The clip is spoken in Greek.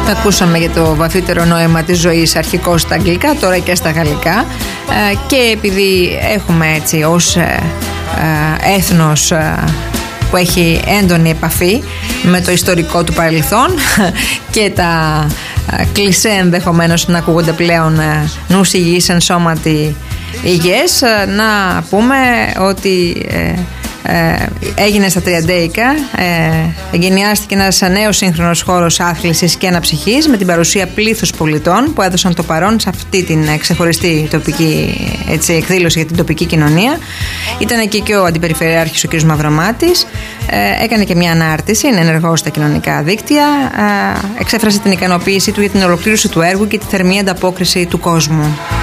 Ακούσαμε για το βαθύτερο νόημα της ζωής αρχικώς στα αγγλικά, τώρα και στα γαλλικά, και επειδή έχουμε έτσι ως έθνος που έχει έντονη επαφή με το ιστορικό του παρελθόν και τα κλισέ ενδεχομένως να ακούγονται πλέον νους υγιής εν σώματι υγιές, να πούμε ότι έγινε στα Τριαντέικα, εγκαινιάστηκε ένας νέος σύγχρονος χώρος άθλησης και αναψυχής με την παρουσία πλήθους πολιτών που έδωσαν το παρόν σε αυτή την ξεχωριστή τοπική εκδήλωση για την τοπική κοινωνία. Ήταν εκεί και ο Αντιπεριφερειάρχης ο κ. Μαυρομάτης, έκανε και μια ανάρτηση, είναι ενεργός στα κοινωνικά δίκτυα, εξέφρασε την ικανοποίησή του για την ολοκλήρωση του έργου και τη θερμή ανταπόκριση του κόσμου.